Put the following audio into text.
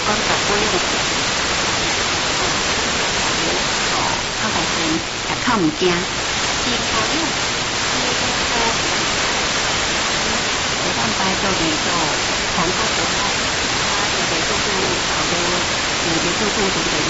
讲十几个人，靠大声，也靠唔惊。是可以，我当摆做地做，韩国做好，有的做做好多，有的做做做做做